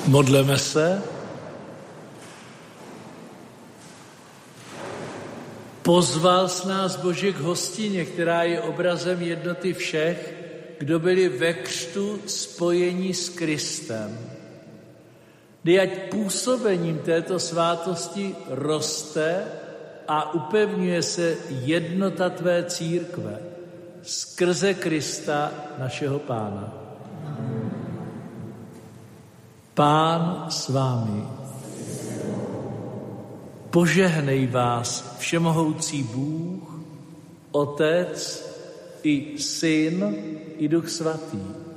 Modleme se. Pozval s nás Bože k hostině, která je obrazem jednoty všech, kdo byli ve křtu spojení s Kristem. Kdy ať působením této svátosti roste a upevňuje se jednota tvé církve skrze Krista našeho Pána. Pán s vámi. Požehnej vás všemohoucí Bůh, Otec i Syn i Duch Svatý.